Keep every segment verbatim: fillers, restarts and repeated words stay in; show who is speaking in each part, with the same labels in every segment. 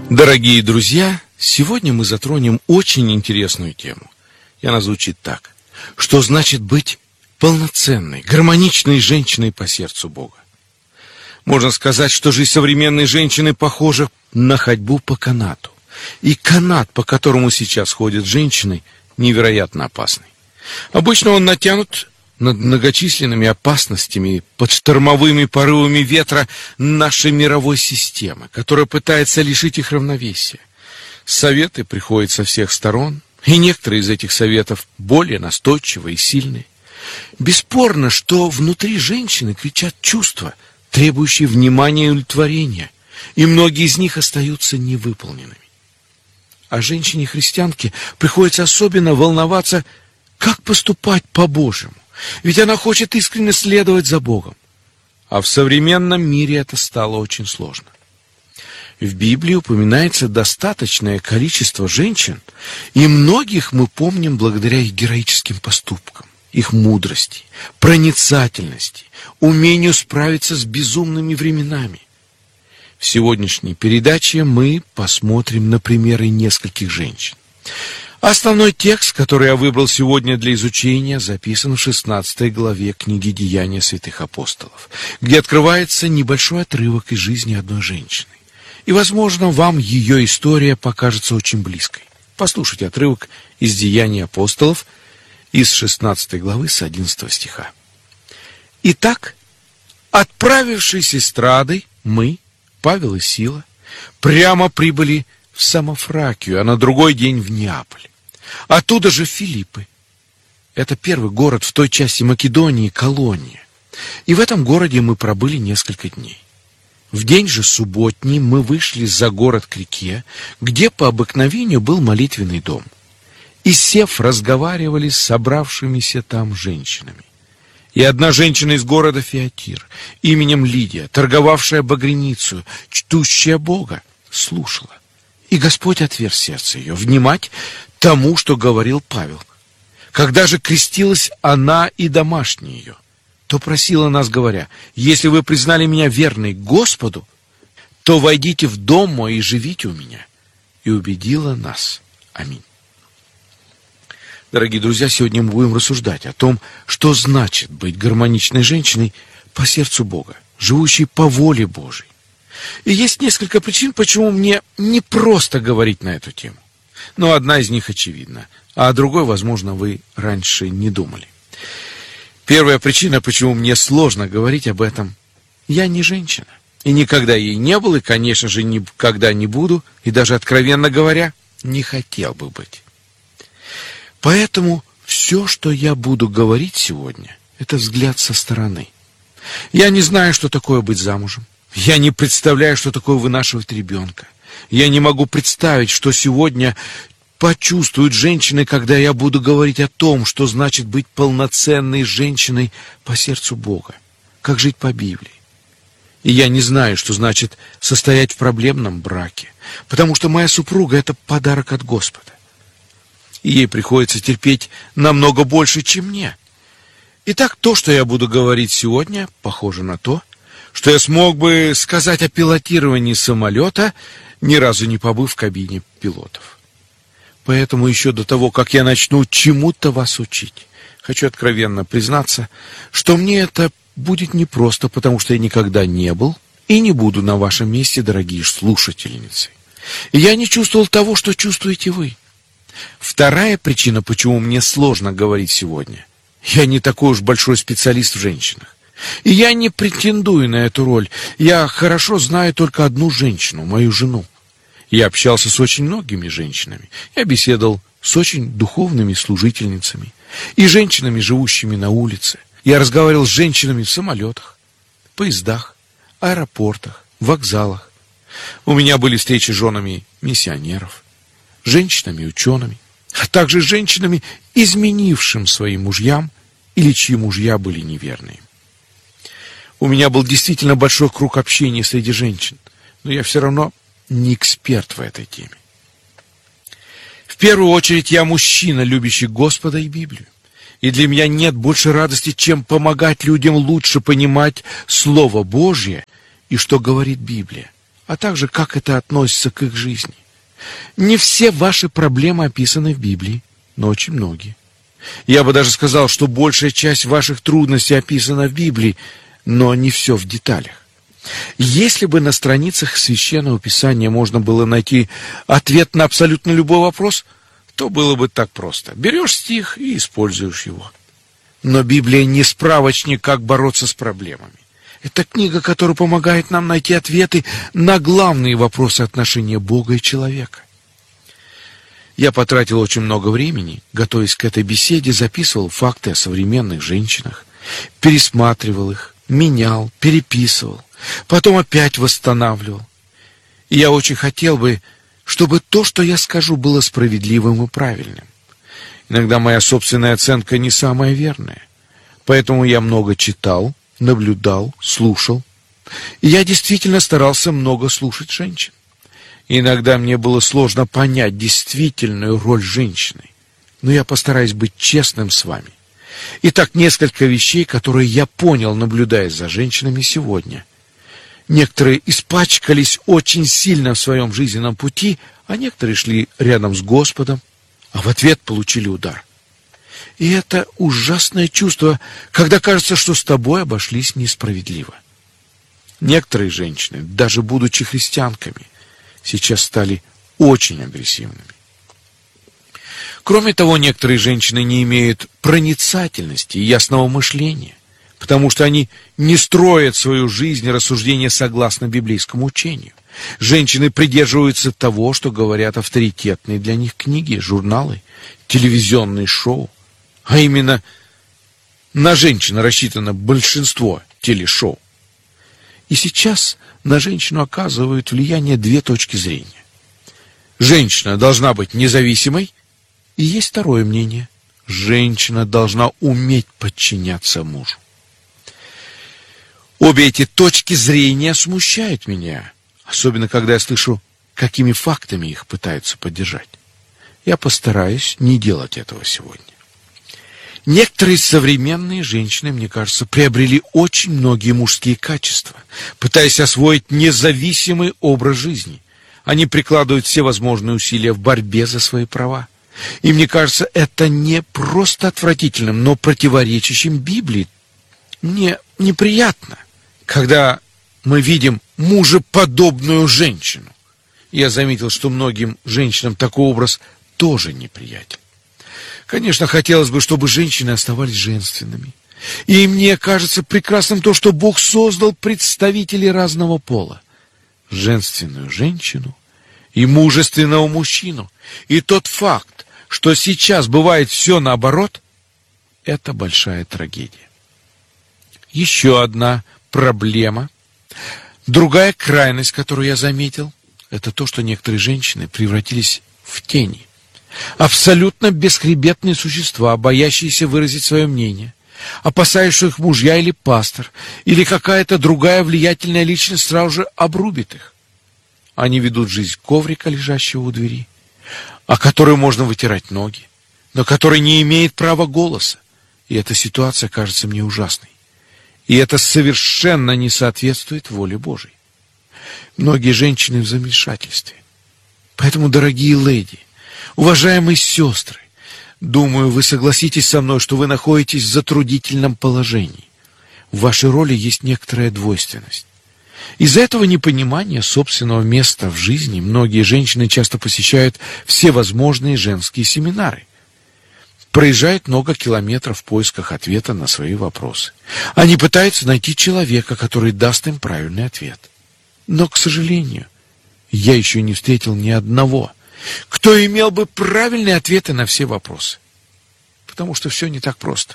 Speaker 1: Дорогие друзья, сегодня мы затронем очень интересную тему. И она звучит так. Что значит быть полноценной, гармоничной женщиной по сердцу Бога? Можно сказать, что жизнь современной женщины похожа на ходьбу по канату. И канат, по которому сейчас ходят женщины, невероятно опасный. Обычно он натянут над многочисленными опасностями, под штормовыми порывами ветра нашей мировой системы, которая пытается лишить их равновесия. Советы приходят со всех сторон, и некоторые из этих советов более настойчивые и сильные. Бесспорно, что внутри женщины кричат чувства, требующие внимания и удовлетворения, и многие из них остаются невыполненными. А женщине-христианке приходится особенно волноваться, как поступать по-божьему. Ведь она хочет искренне следовать за Богом. А в современном мире это стало очень сложно. В Библии упоминается достаточное количество женщин, и многих мы помним благодаря их героическим поступкам, их мудрости, проницательности, умению справиться с безумными временами. В сегодняшней передаче мы посмотрим на примеры нескольких женщин. Основной текст, который я выбрал сегодня для изучения, записан в шестнадцатой главе книги «Деяния святых апостолов», где открывается небольшой отрывок из жизни одной женщины. И, возможно, вам ее история покажется очень близкой. Послушайте отрывок из «Деяний апостолов» из шестнадцатой главы с одиннадцатого стиха. «Итак, отправившись из Страды, мы, Павел и Сила, прямо прибыли в Самофракию, а на другой день в Неаполь. Оттуда же в Филиппы. Это первый город в той части Македонии, колония. И в этом городе мы пробыли несколько дней. В день же субботний мы вышли за город к реке, где по обыкновению был молитвенный дом. И, сев, разговаривали с собравшимися там женщинами. И одна женщина из города Фиатир, именем Лидия, торговавшая багряницу, чтущая Бога, слушала. И Господь отверз сердце ее внимать тому, что говорил Павел. Когда же крестилась она и домашние ее, то просила нас, говоря: если вы признали меня верной Господу, то войдите в дом мой и живите у меня. И убедила нас. Аминь. Дорогие друзья, сегодня мы будем рассуждать о том, что значит быть гармоничной женщиной по сердцу Бога, живущей по воле Божией. И есть несколько причин, почему мне не просто говорить на эту тему. Но одна из них очевидна, а о другой, возможно, вы раньше не думали. Первая причина, почему мне сложно говорить об этом: я не женщина. И никогда ей не был, и, конечно же, никогда не буду, и даже, откровенно говоря, не хотел бы быть. Поэтому все, что я буду говорить сегодня, это взгляд со стороны. Я не знаю, что такое быть замужем. Я не представляю, что такое вынашивать ребенка. Я не могу представить, что сегодня почувствуют женщины, когда я буду говорить о том, что значит быть полноценной женщиной по сердцу Бога, как жить по Библии. И я не знаю, что значит состоять в проблемном браке, потому что моя супруга — это подарок от Господа. И ей приходится терпеть намного больше, чем мне. Итак, то, что я буду говорить сегодня, похоже на то, что я смог бы сказать о пилотировании самолета, ни разу не побыв в кабине пилотов. Поэтому еще до того, как я начну чему-то вас учить, хочу откровенно признаться, что мне это будет непросто, потому что я никогда не был и не буду на вашем месте, дорогие слушательницы. И я не чувствовал того, что чувствуете вы. Вторая причина, почему мне сложно говорить сегодня: я не такой уж большой специалист в женщинах. И я не претендую на эту роль. Я хорошо знаю только одну женщину, мою жену. Я общался с очень многими женщинами. Я беседовал с очень духовными служительницами и женщинами, живущими на улице. Я разговаривал с женщинами в самолетах, поездах, аэропортах, вокзалах. У меня были встречи с женами миссионеров, женщинами-учеными, а также женщинами, изменившим своим мужьям или чьи мужья были неверные. У меня был действительно большой круг общения среди женщин, но я все равно не эксперт в этой теме. В первую очередь я мужчина, любящий Господа и Библию. И для меня нет больше радости, чем помогать людям лучше понимать Слово Божье и что говорит Библия а также как это относится к их жизни. Не все ваши проблемы описаны в Библии, но очень многие. Я бы даже сказал, что большая часть ваших трудностей описана в Библии, но не все в деталях. Если бы на страницах Священного Писания можно было найти ответ на абсолютно любой вопрос, то было бы так просто. Берешь стих и используешь его. Но Библия не справочник, как бороться с проблемами. Это книга, которая помогает нам найти ответы на главные вопросы отношения Бога и человека. Я потратил очень много времени, готовясь к этой беседе, записывал факты о современных женщинах, пересматривал их, менял, переписывал, потом опять восстанавливал. И я очень хотел бы, чтобы то, что я скажу, было справедливым и правильным. Иногда моя собственная оценка не самая верная, поэтому я много читал, наблюдал, слушал. И я действительно старался много слушать женщин. Иногда мне было сложно понять действительную роль женщины, но я постараюсь быть честным с вами. Итак, несколько вещей, которые я понял, наблюдая за женщинами сегодня. Некоторые испачкались очень сильно в своем жизненном пути, а некоторые шли рядом с Господом, а в ответ получили удар. И это ужасное чувство, когда кажется, что с тобой обошлись несправедливо. Некоторые женщины, даже будучи христианками, сейчас стали очень агрессивными. Кроме того, некоторые женщины не имеют проницательности и ясного мышления, потому что они не строят свою жизнь и рассуждения согласно библейскому учению. Женщины придерживаются того, что говорят авторитетные для них книги, журналы, телевизионные шоу. А именно на женщин рассчитано большинство телешоу. И сейчас на женщину оказывают влияние две точки зрения. Женщина должна быть независимой, и есть второе мнение. Женщина должна уметь подчиняться мужу. Обе эти точки зрения смущают меня, особенно когда я слышу, какими фактами их пытаются поддержать. Я постараюсь не делать этого сегодня. Некоторые современные женщины, мне кажется, приобрели очень многие мужские качества, пытаясь освоить независимый образ жизни. Они прикладывают все возможные усилия в борьбе за свои права. И мне кажется, это не просто отвратительным, но противоречащим Библии. Мне неприятно, когда мы видим мужеподобную женщину. Я заметил, что многим женщинам такой образ тоже неприятен. Конечно, хотелось бы, чтобы женщины оставались женственными. И мне кажется прекрасным то, что Бог создал представителей разного пола. Женственную женщину и мужественного мужчину. И тот факт, что сейчас бывает все наоборот, это большая трагедия. Еще одна проблема, другая крайность, которую я заметил, это то, что некоторые женщины превратились в тени. Абсолютно бесхребетные существа, боящиеся выразить свое мнение, опасаясь, что их мужья или пастор, или какая-то другая влиятельная личность сразу же обрубит их. Они ведут жизнь коврика, лежащего у двери, о которой можно вытирать ноги, но который не имеет права голоса. И эта ситуация кажется мне ужасной. И это совершенно не соответствует воле Божией. Многие женщины в замешательстве. Поэтому, дорогие леди, уважаемые сестры, думаю, вы согласитесь со мной, что вы находитесь в затруднительном положении. В вашей роли есть некоторая двойственность. Из-за этого непонимания собственного места в жизни многие женщины часто посещают все возможные женские семинары, проезжают много километров в поисках ответа на свои вопросы. Они пытаются найти человека, который даст им правильный ответ. Но, к сожалению, я еще не встретил ни одного, кто имел бы правильные ответы на все вопросы. Потому что все не так просто.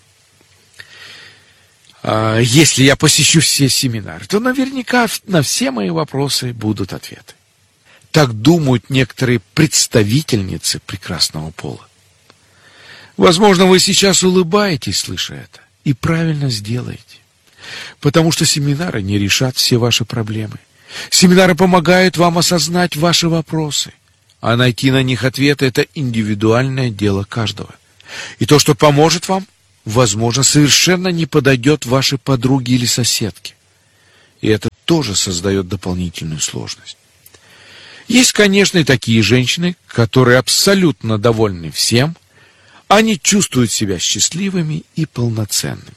Speaker 1: А если я посещу все семинары, то наверняка на все мои вопросы будут ответы. Так думают некоторые представительницы прекрасного пола. Возможно, вы сейчас улыбаетесь, слыша это, и правильно сделаете. Потому что семинары не решат все ваши проблемы. Семинары помогают вам осознать ваши вопросы, а найти на них ответы – это индивидуальное дело каждого. И то, что поможет вам, возможно, совершенно не подойдет вашей подруге или соседке. и это тоже создает дополнительную сложность. Есть, конечно, и такие женщины, которые абсолютно довольны всем, они чувствуют себя счастливыми и полноценными.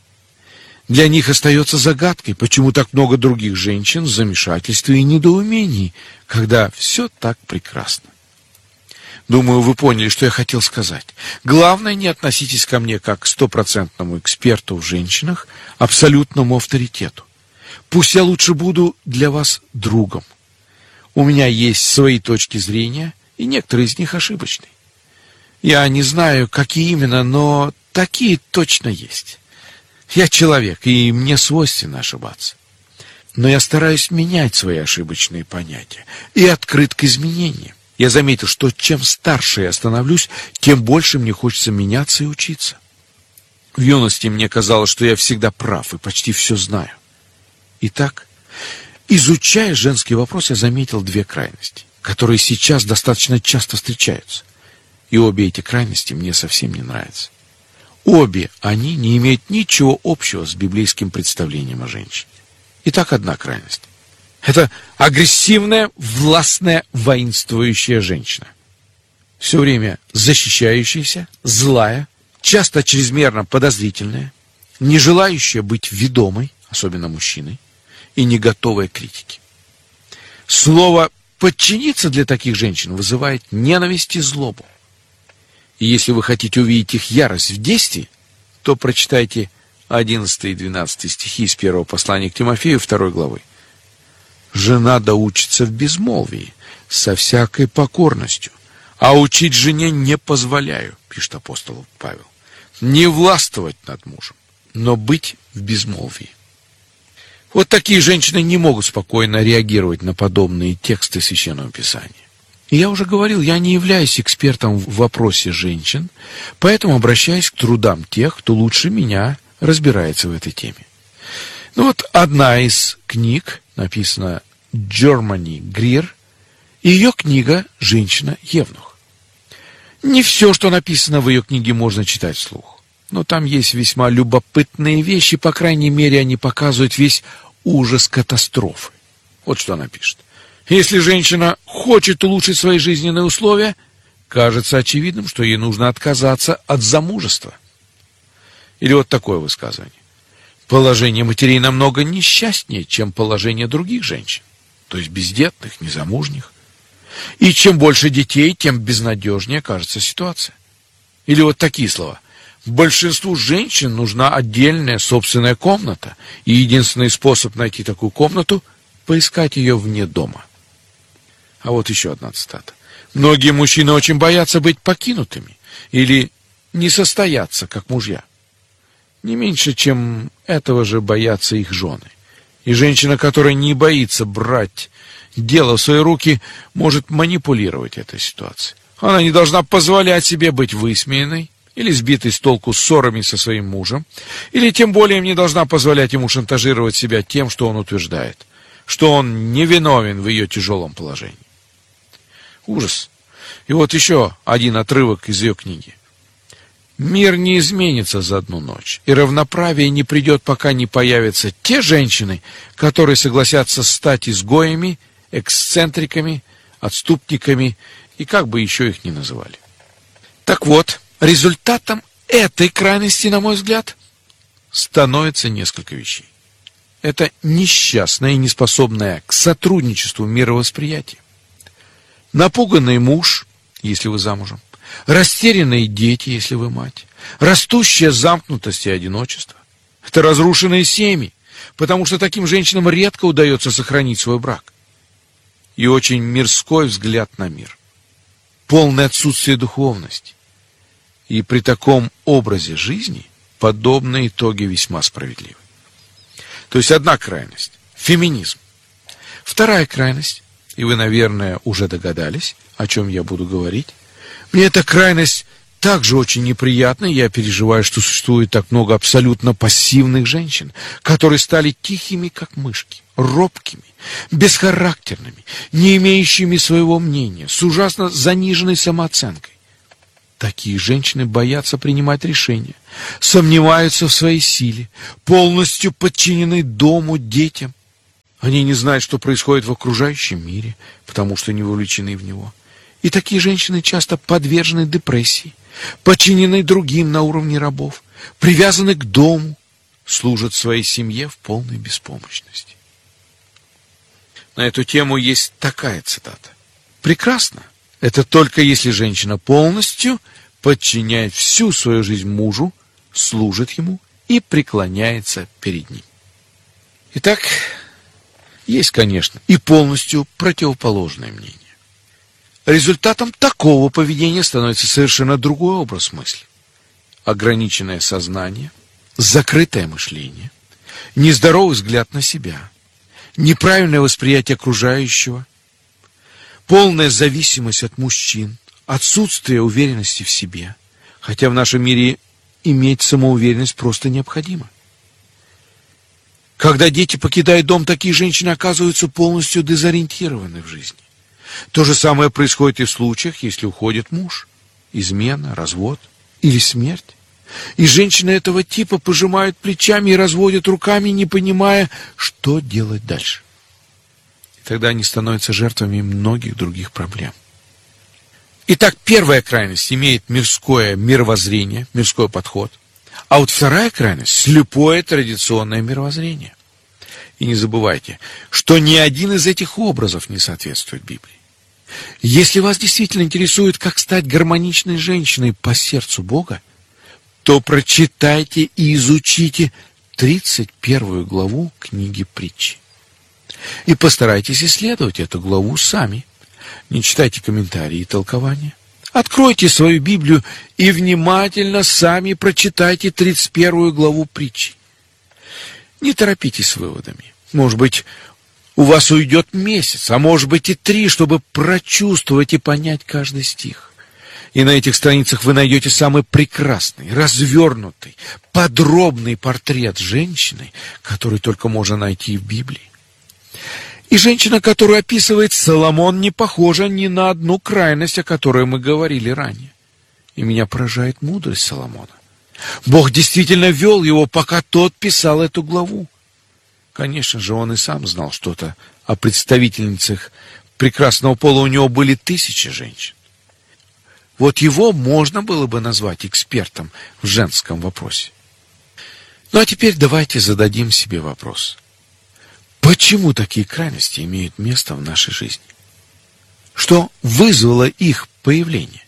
Speaker 1: Для них остается загадкой, почему так много других женщин в замешательстве и недоумении, когда все так прекрасно. Думаю, вы поняли, что я хотел сказать. Главное, не относитесь ко мне как к стопроцентному эксперту в женщинах, абсолютному авторитету. Пусть я лучше буду для вас другом. У меня есть свои точки зрения, и некоторые из них ошибочны. Я не знаю, какие именно, но такие точно есть. Я человек, и мне свойственно ошибаться. Но я стараюсь менять свои ошибочные понятия и открыт к изменениям. Я заметил, что чем старше я становлюсь, тем больше мне хочется меняться и учиться. В юности мне казалось, что я всегда прав и почти все знаю. Итак, изучая женский вопрос, я заметил две крайности, которые сейчас достаточно часто встречаются. И обе эти крайности мне совсем не нравятся. Обе они не имеют ничего общего с библейским представлением о женщине. Итак, одна крайность. Это агрессивная, властная, воинствующая женщина. Все время защищающаяся, злая, часто чрезмерно подозрительная, не желающая быть ведомой, особенно мужчиной, и не готовая к критике. Слово «подчиниться» для таких женщин вызывает ненависть и злобу. И если вы хотите увидеть их ярость в действии, то прочитайте одиннадцатый и двенадцатый стихи из первого послания к Тимофею второй главы. «Жена да учится в безмолвии, со всякой покорностью, а учить жене не позволяю», пишет апостол Павел, «не властвовать над мужем, но быть в безмолвии». Вот такие женщины не могут спокойно реагировать на подобные тексты Священного Писания. И я уже говорил, я не являюсь экспертом в вопросе женщин, поэтому обращаюсь к трудам тех, кто лучше меня разбирается в этой теме. Ну вот одна из книг написана Джермани Грир, и ее книга «Женщина-евнух». Не все, что написано в ее книге, можно читать вслух, но там есть весьма любопытные вещи, по крайней мере, они показывают весь ужас катастрофы. Вот что она пишет. Если женщина хочет улучшить свои жизненные условия, кажется очевидным, что ей нужно отказаться от замужества. Или вот такое высказывание. Положение матерей намного несчастнее, чем положение других женщин, то есть бездетных, незамужних. И чем больше детей, тем безнадежнее кажется ситуация. Или вот такие слова. Большинству женщин нужна отдельная собственная комната, и единственный способ найти такую комнату – поискать ее вне дома. А вот еще одна цитата. Многие мужчины очень боятся быть покинутыми или не состояться, как мужья. Не меньше, чем этого же боятся их жены. И женщина, которая не боится брать дело в свои руки, может манипулировать этой ситуацией. Она не должна позволять себе быть высмеянной или сбитой с толку ссорами со своим мужем, или тем более не должна позволять ему шантажировать себя тем, что он утверждает, что он невиновен в ее тяжелом положении. Ужас. И вот еще один отрывок из ее книги. «Мир не изменится за одну ночь, и равноправие не придет, пока не появятся те женщины, которые согласятся стать изгоями, эксцентриками, отступниками, и как бы еще их ни называли». Так вот, результатом этой крайности, на мой взгляд, становится несколько вещей. Это несчастное и неспособное к сотрудничеству мировосприятие. Напуганный муж, если вы замужем, растерянные дети, если вы мать, растущая замкнутость и одиночество. Это разрушенные семьи, потому что таким женщинам редко удается сохранить свой брак. И очень мирской взгляд на мир. Полное отсутствие духовности. И при таком образе жизни подобные итоги весьма справедливы. То есть одна крайность – феминизм. Вторая крайность, и вы, наверное, уже догадались, о чем я буду говорить. Мне эта крайность также очень неприятна, я переживаю, что существует так много абсолютно пассивных женщин, которые стали тихими, как мышки, робкими, бесхарактерными, не имеющими своего мнения, с ужасно заниженной самооценкой. Такие женщины боятся принимать решения, сомневаются в своей силе, полностью подчинены дому, детям Они не знают, что происходит в окружающем мире, потому что не вовлечены в него. И такие женщины часто подвержены депрессии, подчинены другим на уровне рабов, привязаны к дому, служат своей семье в полной беспомощности. На эту тему есть такая цитата. «Прекрасно. Это только если женщина полностью подчиняет всю свою жизнь мужу, служит ему и преклоняется перед ним». Итак, есть, конечно, и полностью противоположное мнение. Результатом такого поведения становится совершенно другой образ мысли. Ограниченное сознание, закрытое мышление, нездоровый взгляд на себя, неправильное восприятие окружающего, полная зависимость от мужчин, отсутствие уверенности в себе, хотя в нашем мире иметь самоуверенность просто необходимо. Когда дети покидают дом, такие женщины оказываются полностью дезориентированы в жизни. То же самое происходит и в случаях, если уходит муж, измена, развод или смерть. И женщины этого типа пожимают плечами и разводят руками, не понимая, что делать дальше. И тогда они становятся жертвами многих других проблем. Итак, первая крайность имеет мирское мировоззрение, мирской подход, а вот вторая крайность – слепое традиционное мировоззрение. И не забывайте, что ни один из этих образов не соответствует Библии. Если вас действительно интересует, как стать гармоничной женщиной по сердцу Бога, то прочитайте и изучите тридцать первую главу книги Притчи. И постарайтесь исследовать эту главу сами. Не читайте комментарии и толкования. Откройте свою Библию и внимательно сами прочитайте тридцать первую главу Притчи. Не торопитесь с выводами. Может быть, у вас уйдет месяц, а может быть и три, чтобы прочувствовать и понять каждый стих. И на этих страницах вы найдете самый прекрасный, развернутый, подробный портрет женщины, который только можно найти в Библии. И женщина, которую описывает Соломон, не похожа ни на одну крайность, о которой мы говорили ранее. И меня поражает мудрость Соломона. Бог действительно вел его, пока тот писал эту главу. Конечно же, он и сам знал что-то о представительницах прекрасного пола. У него были тысячи женщин. Вот его можно было бы назвать экспертом в женском вопросе. Ну а теперь давайте зададим себе вопрос. Почему такие крайности имеют место в нашей жизни? Что вызвало их появление?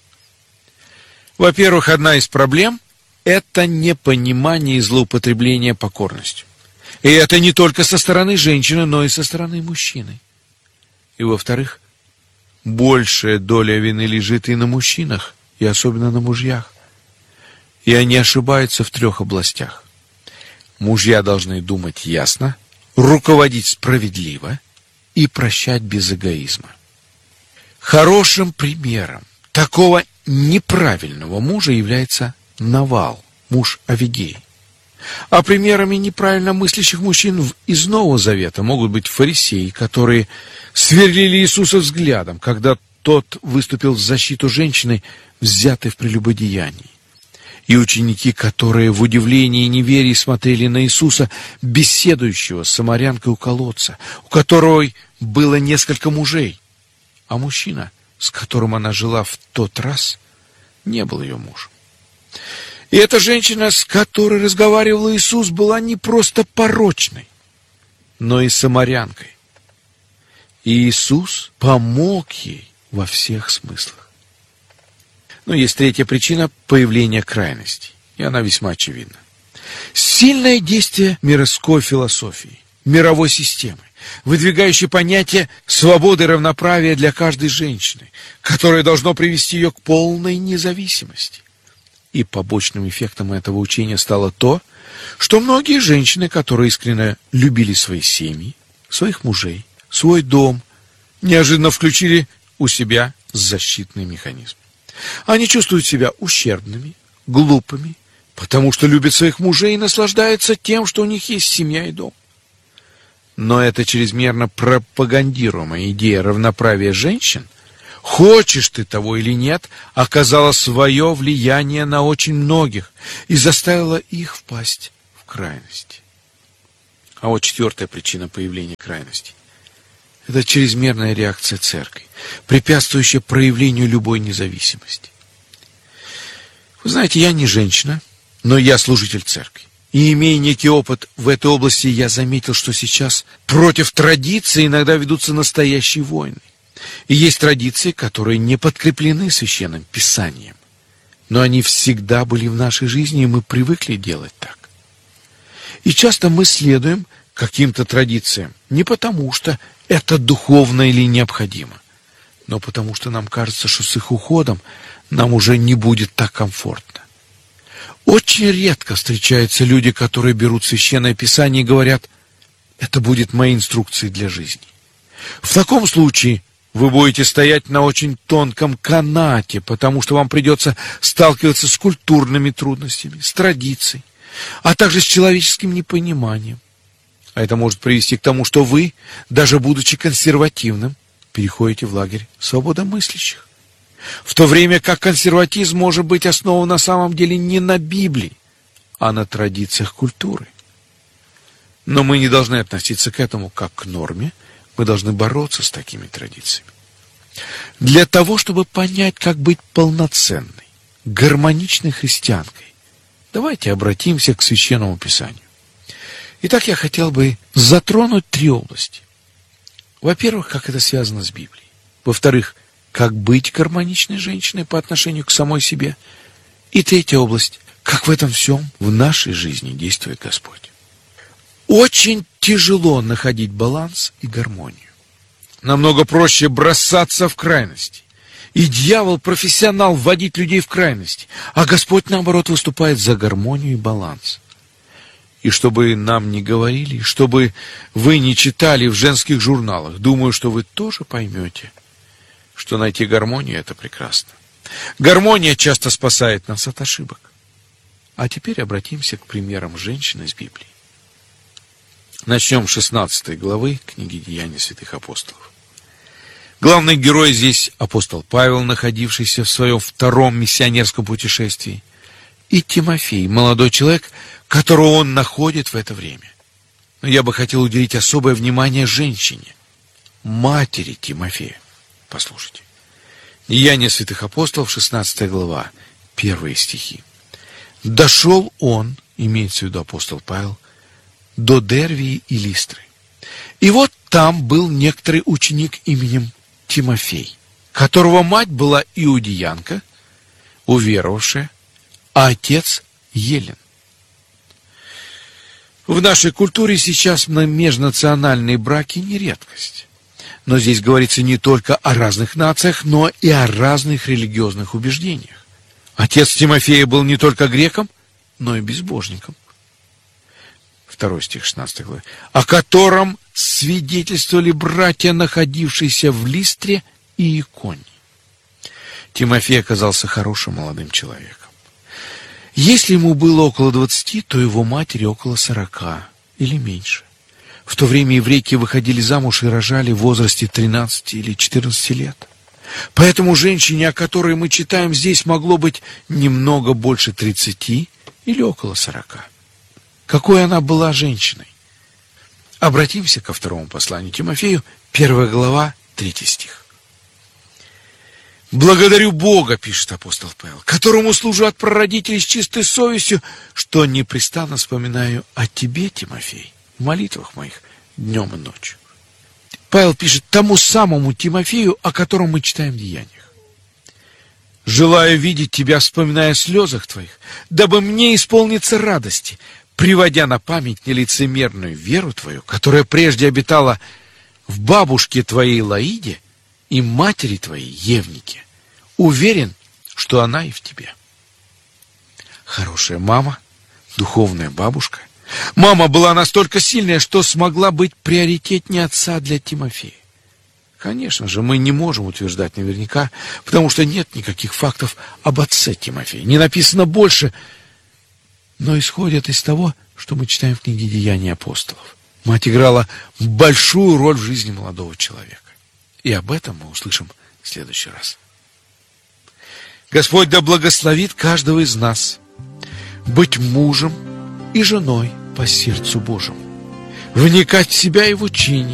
Speaker 1: Во-первых, одна из проблем – это непонимание и злоупотребление покорностью. И это не только со стороны женщины, но и со стороны мужчины. И во-вторых, большая доля вины лежит и на мужчинах, и особенно на мужьях. И они ошибаются в трех областях. Мужья должны думать ясно, руководить справедливо и прощать без эгоизма. Хорошим примером такого неправильного мужа является Навал, муж Авигеи. А примерами неправильно мыслящих мужчин из Нового Завета могут быть фарисеи, которые сверлили Иисуса взглядом, когда тот выступил в защиту женщины, взятой в прелюбодеянии. И ученики, которые в удивлении и неверии смотрели на Иисуса, беседующего с самарянкой у колодца, у которой было несколько мужей, а мужчина, с которым она жила в тот раз, не был ее мужем. И эта женщина, с которой разговаривал Иисус, была не просто порочной, но и самарянкой. И Иисус помог ей во всех смыслах. Но есть третья причина появления крайностей, и она весьма очевидна. Сильное действие мирской философии, мировой системы, выдвигающей понятие свободы и равноправия для каждой женщины, которое должно привести ее к полной независимости. И побочным эффектом этого учения стало то, что многие женщины, которые искренне любили свои семьи, своих мужей, свой дом, неожиданно включили у себя защитный механизм. Они чувствуют себя ущербными, глупыми, потому что любят своих мужей и наслаждаются тем, что у них есть семья и дом. Но эта чрезмерно пропагандируемая идея равноправия женщин, хочешь ты того или нет, оказала свое влияние на очень многих и заставила их впасть в крайности. А вот четвертая причина появления крайностей. Это чрезмерная реакция церкви, препятствующая проявлению любой независимости. Вы знаете, я не женщина, но я служитель церкви. И имея некий опыт в этой области, я заметил, что сейчас против традиции иногда ведутся настоящие войны. И есть традиции, которые не подкреплены Священным Писанием. Но они всегда были в нашей жизни, и мы привыкли делать так. И часто мы следуем каким-то традициям не потому, что это духовно или необходимо, но потому что нам кажется, что с их уходом нам уже не будет так комфортно. Очень редко встречаются люди, которые берут Священное Писание и говорят: это будет моей инструкцией для жизни. В таком случае вы будете стоять на очень тонком канате, потому что вам придется сталкиваться с культурными трудностями, с традицией, а также с человеческим непониманием. А это может привести к тому, что вы, даже будучи консервативным, переходите в лагерь свободомыслящих. В то время как консерватизм может быть основан на самом деле не на Библии, а на традициях культуры. Но мы не должны относиться к этому как к норме, мы должны бороться с такими традициями. Для того, чтобы понять, как быть полноценной, гармоничной христианкой, давайте обратимся к Священному Писанию. Итак, я хотел бы затронуть три области. Во-первых, как это связано с Библией. Во-вторых, как быть гармоничной женщиной по отношению к самой себе. И третья область, как в этом всем в нашей жизни действует Господь. Очень тяжело находить баланс и гармонию. Намного проще бросаться в крайности. И дьявол профессионал вводить людей в крайности, а Господь, наоборот, выступает за гармонию и баланс. И чтобы нам не говорили, чтобы вы не читали в женских журналах, думаю, что вы тоже поймете, что найти гармонию — это прекрасно. Гармония часто спасает нас от ошибок. А теперь обратимся к примерам женщин из Библии. Начнем с шестнадцатой главы книги «Деяния святых апостолов». Главный герой здесь апостол Павел, находившийся в своем втором миссионерском путешествии, и Тимофей, молодой человек, которого он находит в это время. Но я бы хотел уделить особое внимание женщине, матери Тимофея. Послушайте. Деяния святых апостолов, шестнадцатая глава, первые стихи. «Дошел он, имеется в виду апостол Павел, до Дервии и Листры. И вот там был некоторый ученик именем Тимофей, которого мать была иудеянка, уверовавшая, а отец Елен». В нашей культуре сейчас межнациональные браки не редкость. Но здесь говорится не только о разных нациях, но и о разных религиозных убеждениях. Отец Тимофея был не только греком, но и безбожником. Второй стих шестнадцатой главы. О котором свидетельствовали братья, находившиеся в Листре и Иконии. Тимофей оказался хорошим молодым человеком. Если ему было около двадцати, то его матери около сорока или меньше. В то время еврейки выходили замуж и рожали в возрасте тринадцати или четырнадцати лет. Поэтому женщине, о которой мы читаем здесь, могло быть немного больше тридцати или около сорока. Какой она была женщиной? Обратимся ко второму посланию Тимофею, первая глава, третий стих. «Благодарю Бога, — пишет апостол Павел, — которому служу от прародителей с чистой совестью, что непрестанно вспоминаю о тебе, Тимофей, в молитвах моих днем и ночью». Павел пишет тому самому Тимофею, о котором мы читаем в Деяниях. «Желаю видеть тебя, вспоминая о слезах твоих, дабы мне исполниться радости, приводя на память нелицемерную веру твою, которая прежде обитала в бабушке твоей Лаиде и матери твоей Евнике. Уверен, что она и в тебе». Хорошая мама, духовная бабушка. Мама была настолько сильная, что смогла быть приоритетнее отца для Тимофея. Конечно же, мы не можем утверждать наверняка, потому что нет никаких фактов об отце Тимофея. Не написано больше, но исходит из того, что мы читаем в книге «Деяния апостолов». Мать играла большую роль в жизни молодого человека. И об этом мы услышим в следующий раз. Господь да благословит каждого из нас быть мужем и женой по сердцу Божьему, вникать в себя и в учение.